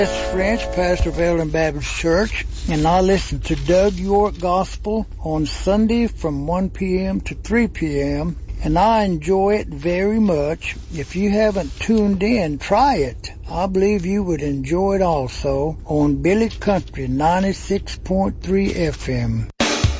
That's French, pastor of Ellen Baptist Church, and I listen to Doug York Gospel on Sunday from 1 p.m. to 3 p.m., and I enjoy it very much. If you haven't tuned in, try it. I believe you would enjoy it also on Billy Country 96.3 FM.